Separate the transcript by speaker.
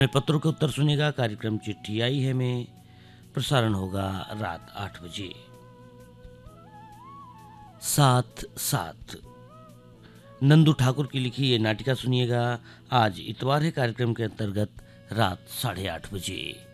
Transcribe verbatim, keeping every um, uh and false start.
Speaker 1: अपने पत्रों के उत्तर सुनेगा। कार्यक्रम चिट्ठी आई है में प्रसारण होगा रात आठ बजे। साथ साथ नंदू ठाकुर की लिखी ये नाटिका सुनिएगा। आज इतवार है। कार्यक्रम के अंतर्गत रात साढ़े आठ बजे।